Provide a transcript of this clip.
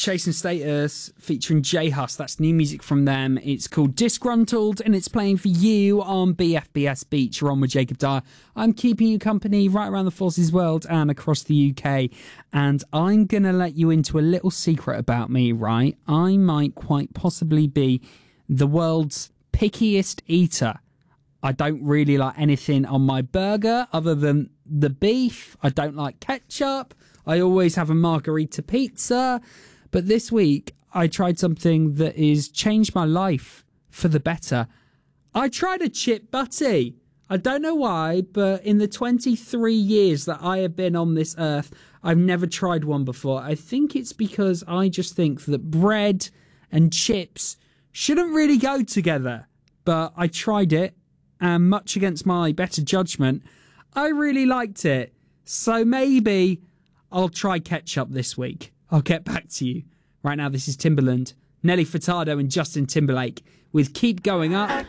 Chase and Status featuring J Hus. That's new music from them. It's called Disgruntled, and it's playing for you on BFBS Beach. You're on with Jacob Dyer. I'm keeping you company right around the Forces world and across the UK. And I'm going to let you into a little secret about me, right? I might quite possibly be the world's pickiest eater. I don't really like anything on my burger other than the beef. I don't like ketchup. I always have a margarita pizza. But this week, I tried something that has changed my life for the better. I tried a chip butty. I don't know why, but in the 23 years that I have been on this earth, I've never tried one before. I think it's because I just think that bread and chips shouldn't really go together. But I tried it, and much against my better judgment, I really liked it. So maybe I'll try ketchup this week. I'll get back to you. Right now, this is Timbaland, Nelly Furtado and Justin Timberlake with Keep Going Up.